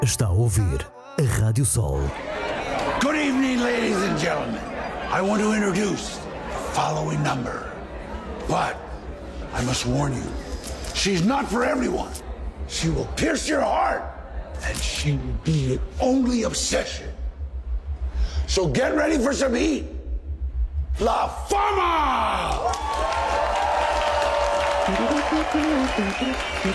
Está a ouvir a Rádio Sol. Good evening, ladies and gentlemen. I want to introduce the following number. But I must warn you, she's not for everyone. She will pierce your heart, and she will be your only obsession. So get ready for some heat. La Fama!